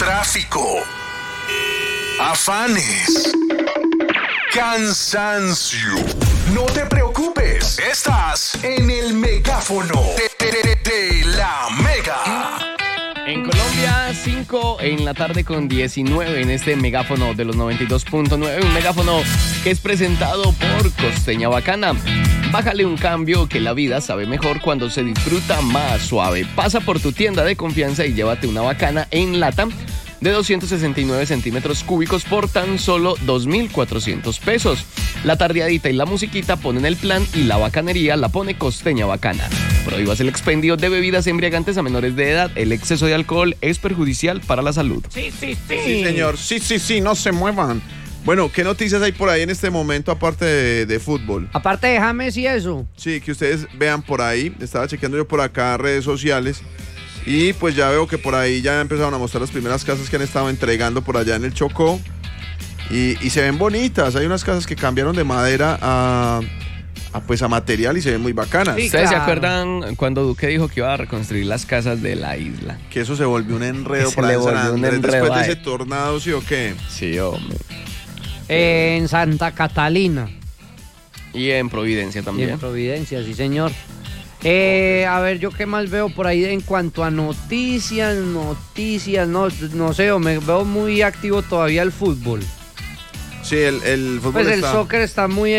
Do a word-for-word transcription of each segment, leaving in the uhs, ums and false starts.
tráfico, afanes, cansancio. No te preocupes, estás en el megáfono de, de, de, de la Mega. En Colombia, cinco en la tarde con diecinueve en este megáfono de los noventa y dos punto nueve. Un megáfono que es presentado por Costeña Bacana. Bájale un cambio, que la vida sabe mejor cuando se disfruta más suave. Pasa por tu tienda de confianza y llévate una bacana en lata de doscientos sesenta y nueve centímetros cúbicos por tan solo dos mil cuatrocientos pesos. La tardeadita y la musiquita ponen el plan y la bacanería la pone Costeña Bacana. Prohíbas el expendio de bebidas embriagantes a menores de edad. El exceso de alcohol es perjudicial para la salud. Sí, sí, sí. Sí, señor. Sí, sí, sí, no se muevan. Bueno, ¿qué noticias hay por ahí en este momento aparte de, de fútbol? Aparte de James y eso. Sí, que ustedes vean por ahí. Estaba chequeando yo por acá redes sociales. Y pues ya veo que por ahí ya empezaron a mostrar las primeras casas que han estado entregando por allá en el Chocó. Y, y se ven bonitas. Hay unas casas que cambiaron de madera a, a, pues a material y se ven muy bacanas. Sí, ¿ustedes claro. se acuerdan cuando Duque dijo que iba a reconstruir las casas de la isla? Que eso se volvió un enredo para San Andrés después de ese tornado, ¿sí o qué? Sí, hombre. Eh, en Santa Catalina. Y en Providencia también. Y en Providencia, sí, señor. Eh, a ver, yo qué más veo por ahí en cuanto a noticias, noticias, no, no sé, me veo muy activo todavía el fútbol. Sí, el, el fútbol Pues está... el soccer está muy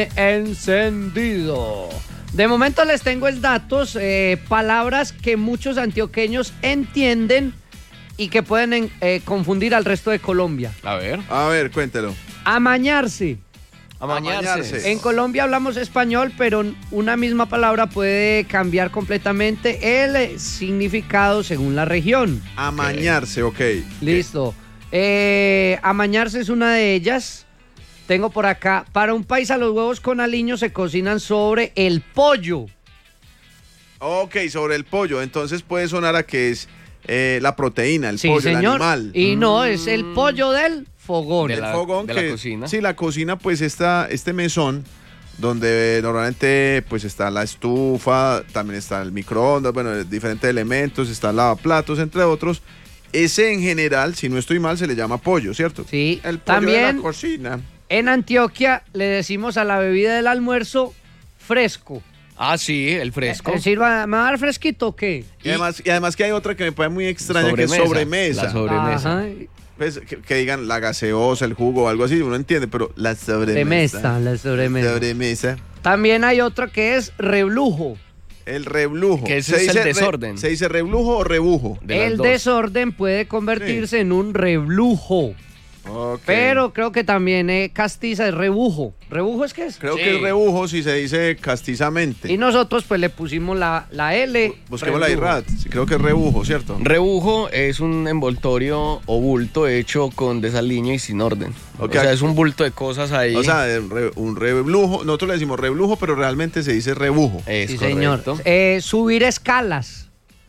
encendido. De momento les tengo el datos, eh, palabras que muchos antioqueños entienden y que pueden eh, confundir al resto de Colombia. A ver. A ver, cuéntelo. Amañarse. Amañarse. Amañarse. En Colombia hablamos español, pero una misma palabra puede cambiar completamente el significado según la región. Amañarse, ok. okay. Listo. Eh, amañarse es una de ellas. Tengo por acá, para un paisa los huevos con aliño se cocinan sobre el pollo. Ok, sobre el pollo. Entonces puede sonar a que es eh, la proteína, el sí, pollo, señor. el animal. Y no, es el pollo del fogón. De la, el fogón de que, la cocina. Sí, la cocina, pues está este mesón donde normalmente pues está la estufa, también está el microondas, bueno, diferentes elementos, está el lavaplatos, entre otros. Ese en general, si no estoy mal, se le llama pollo, ¿cierto? Sí, el pollo también de la cocina. En Antioquia le decimos a la bebida del almuerzo fresco. Ah, sí, el fresco. Es decir, ¿me va a dar fresquito o qué? Y además, y además que hay otra que me parece muy extraña, sobremesa, que es sobremesa. La sobremesa. Ajá. Pues, que, que digan la gaseosa, el jugo o algo así, uno entiende, pero la sobremesa. Sobremesa, la sobremesa. Sobremesa. También hay otra que es reblujo. El reblujo. Que ese es el desorden. Re, ¿Se dice reblujo o rebujo? De el desorden puede convertirse sí. en un reblujo. Okay. Pero creo que también eh, castiza es rebujo. ¿Rebujo es qué es? Creo sí. que es rebujo si se dice castizamente. Y nosotros pues le pusimos la, la L. Busquemos la I R A D. Sí, creo que es rebujo, ¿cierto? Rebujo es un envoltorio o bulto hecho con desaliño y sin orden. Okay. O sea, es un bulto de cosas ahí. O sea, un reblujo. Nosotros le decimos reblujo, pero realmente se dice rebujo. Es sí, correcto. señor. Eh, subir escalas.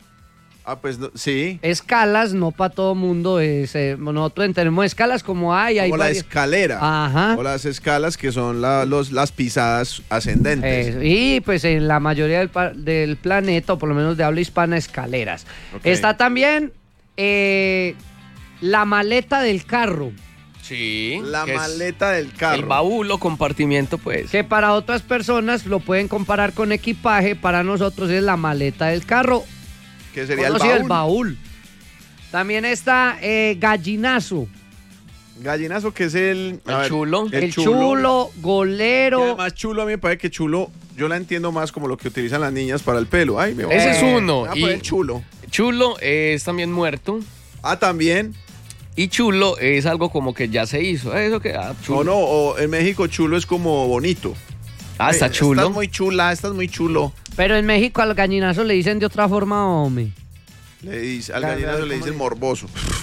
Ah, pues no, sí. Escalas, no para todo mundo. Es, eh, nosotros tenemos escalas como hay. hay como la varias... escalera. Ajá. O las escalas que son la, los, las pisadas ascendentes. Eh, y pues en la mayoría del, del planeta, o por lo menos de habla hispana, escaleras. Okay. Está también eh, la maleta del carro. Sí. La maleta del carro. El baúl o compartimiento, pues. Que para otras personas lo pueden comparar con equipaje. Para nosotros es la maleta del carro. Que sería el baúl. el baúl. También está eh, gallinazo. Gallinazo, que es el... El ver, chulo. El, el chulo, chulo, golero. Y además chulo, a mí me parece que chulo, yo la entiendo más como lo que utilizan las niñas para el pelo. Ay, me voy. Ese es uno. Ah, pues el chulo. Chulo es también muerto. Ah, también. Y chulo es algo como que ya se hizo. Eso que, ah, chulo. O no, o en México chulo es como bonito. Ah, está chulo. Estás muy chula, estás muy chulo. Pero en México al gallinazo le dicen de otra forma, hombre. Le dice, al gallinazo le dicen morboso.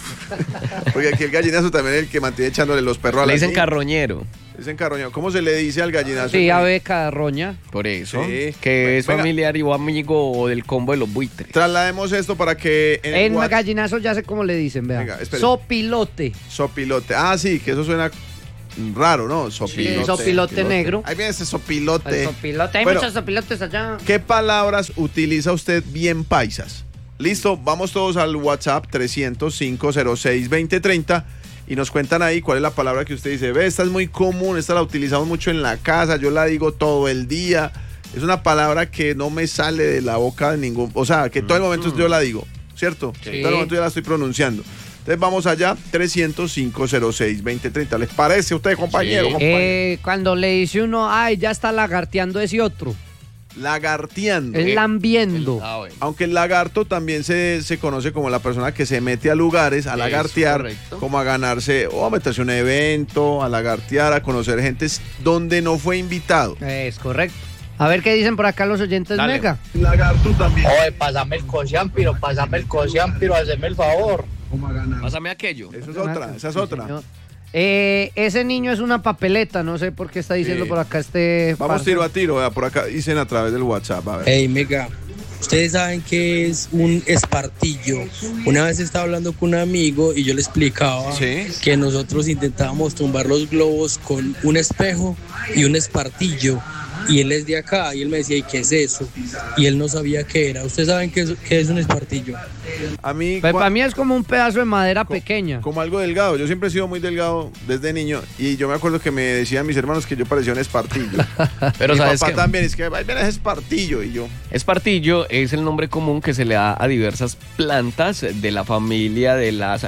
Porque aquí el gallinazo también es el que mantiene echándole los perros a la Le dicen niña. carroñero. Le dicen carroñero. ¿Cómo se le dice al gallinazo? Sí, ave carroña. Por eso. Sí. Que Venga. es familiar y o amigo del combo de los buitres. Traslademos esto para que... En, en Guad... gallinazo ya sé cómo le dicen, vea. Venga, sopilote. Sopilote. Ah, sí, que eso suena... raro, ¿no? Sopilote. Sí, sopilote negro. Ahí viene ese sopilote. El sopilote. Hay bueno, muchos sopilotes allá. ¿Qué palabras utiliza usted bien paisas? Listo, vamos todos al WhatsApp trescientos cinco cero seis veinte treinta y nos cuentan ahí cuál es la palabra que usted dice. Ve, esta es muy común, esta la utilizamos mucho en la casa, yo la digo todo el día. Es una palabra que no me sale de la boca de ningún... O sea, que todo el momento yo la digo, ¿cierto? Sí. Todo el momento yo la estoy pronunciando. Entonces vamos allá, trescientos cinco cero seis veinte treinta. ¿Les parece a usted, compañero? Sí. compañero? Eh, cuando le dice uno, ay, ya está lagarteando ese otro. Lagarteando. Es lambiendo. Ah, bueno. Aunque el lagarto también se, se conoce como la persona que se mete a lugares a Es lagartear, correcto. como a ganarse o a meterse a un evento, a lagartear, a conocer gente donde no fue invitado. Es correcto. A ver qué dicen por acá los oyentes Dale. Mega. Lagarto también. Oye, pásame el cosiampiro, pásame el cosiampiro, hazme el favor. Pásame aquello. Eso es otra, esa es otra. Señor. Eh, ese niño es una papeleta, no sé por qué está diciendo Sí. por acá este... Vamos parce. tiro a tiro, vea, por acá dicen a través del WhatsApp, a ver. Hey, Mega, ustedes saben que es un espartillo. Una vez estaba hablando con un amigo y yo le explicaba Sí. que nosotros intentábamos tumbar los globos con un espejo y un espartillo. Y él es de acá y él me decía, ¿y qué es eso? Y él no sabía qué era. ¿Ustedes saben qué es, qué es un espartillo? A mí, Pues cua- para mí es como un pedazo de madera pequeña. como algo delgado. Yo siempre he sido muy delgado desde niño y yo me acuerdo que me decían mis hermanos que yo parecía un espartillo. Pero Mi sabes papá que también, es que ahí viene ese espartillo y yo. espartillo es el nombre común que se le da a diversas plantas de la familia de las...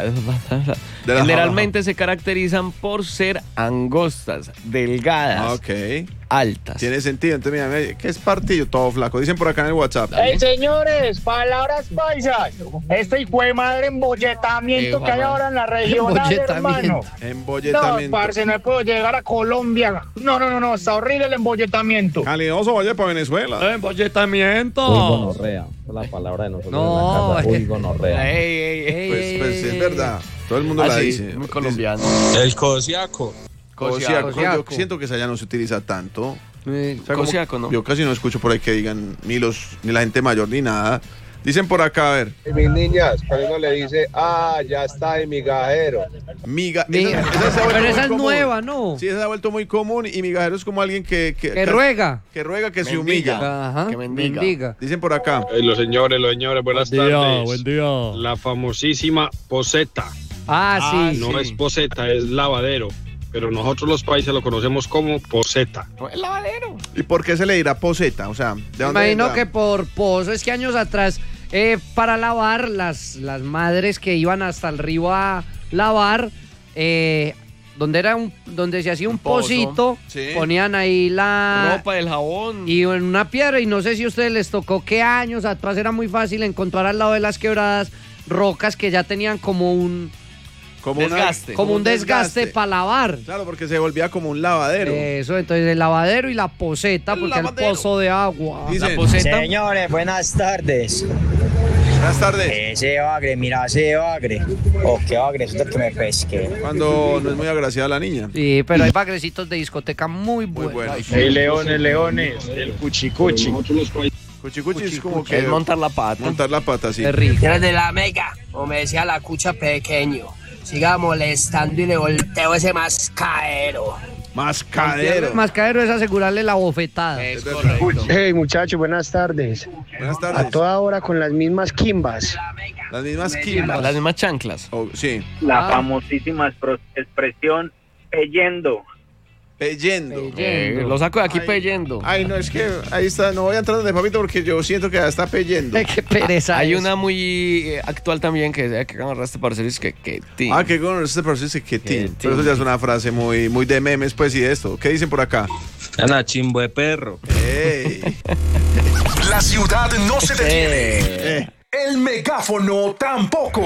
Generalmente se caracterizan por ser angostas, delgadas, Ah, ok. altas. Tiene sentido. Entonces, mira, mira, ¿qué espartillo? Todo flaco. Dicen por acá en el WhatsApp. Hey, señores, palabras paisas. Este hijo de madre embolletamiento Eh, que hay mamá. ahora en la regional, hermano. Embolletamiento. No, Embolletamiento. parce, no puedo llegar a Colombia. No, no, no, no, está horrible el embolletamiento. Calidoso, vaya para Venezuela. Embolletamiento. Gonorrea, esa es la palabra de nosotros No, en la casa. Uy, eh. gonorrea. Ey, ey, ey. Ey, Pues, ey, pues ey, es ey. verdad. Todo el mundo Ah, la sí, dice. muy colombiano. El cosiaco. Cosiaco. Cosiaco. Yo siento que esa ya no se utiliza tanto. Eh, O sea, como- Cosiaco, ¿no? Yo casi no escucho por ahí que digan ni los ni la gente mayor ni nada. Dicen por acá, a ver, Mis niñas, cuando uno le dice, ah, ya está el migajero. miga. Miga. esa- esa se ha vuelto Pero muy esa es común. nueva, ¿no? Sí, esa se ha vuelto muy común y migajero es como alguien que... Que, Que ruega. Que ruega, que se Mendiga. humilla. Ajá. Que mendiga. mendiga. Dicen por acá. Eh, los señores, los señores, buenas tardes. día. La famosísima poseta. Ah, Ah, sí. No Sí. es poseta, es lavadero. Pero nosotros los países lo conocemos como poseta. El lavadero. ¿Y por qué se le dirá poseta? O sea, ¿de Me dónde imagino vendrá? que por pozo, es que años atrás, eh, para lavar, las, las madres que iban hasta el río a lavar, eh, donde era un, donde se hacía un, Un pozo, pocito, sí. ponían ahí la Ropa, el jabón. y en una piedra, y no sé si a ustedes les tocó que años atrás era muy fácil encontrar al lado de las quebradas rocas que ya tenían como un Como una- Desgaste. como un desgaste para lavar. Claro, porque se volvía como un lavadero. Eso, entonces el lavadero y la poseta, El porque lavadero. el pozo de agua. Dicen, La poseta. Señores, buenas tardes. buenas tardes. Ese bagre, mira ese bagre. Oh, qué bagre, eso es lo que me pesqué. Cuando no es muy agraciada la niña. Sí, pero hay bagrecitos de discoteca muy Muy buenos. buenos. Hey, leones, leones, el cuchicuchi. Cuchicuchi es como que Es montar la pata. montar la pata, sí. Es rico. Eres de la mega, o me decía la cucha pequeño. Siga molestando y le volteo ese mascaero. Mascadero. Más caero es asegurarle la bofetada. Es verdad. correcto. Hey, muchachos, buenas tardes. Buenas A tardes. toda hora con las mismas quimbas. Las mismas quimbas. Las mismas chanclas. Oh, sí. La Ah. famosísima expro- expresión peyendo. Peyendo. Eh, lo saco de aquí Ay. peyendo. Ay, no, es que ahí está. No voy a entrar donde papito porque yo siento que ya está peyendo. Qué pereza. Hay es. una muy eh, actual también que eh, que agarraste para decir es que que ti. Ah, que con este proceso que Que tin. Pero eso ya es una frase muy, muy de memes, pues, y de esto. ¿Qué dicen por acá? Ana, chimbo de perro. Ey. La ciudad no se detiene. Eh. El megáfono tampoco.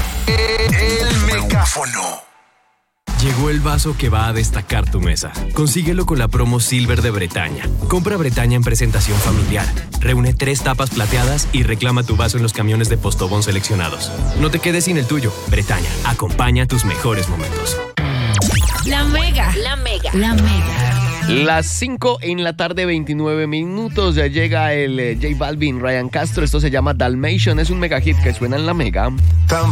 El megáfono. Llegó el vaso que va a destacar tu mesa. Consíguelo con la promo Silver de Bretaña. Compra Bretaña en presentación familiar. Reúne tres tapas plateadas y reclama tu vaso en los camiones de Postobón seleccionados. No te quedes sin el tuyo. Bretaña, acompaña tus mejores momentos. La Mega. La Mega. La Mega. Las cinco en la tarde, veintinueve minutos. Ya llega el eh, J Balvin, Ryan Castro. Esto se llama Dalmatian. Es un mega hit que suena en la Mega. Tan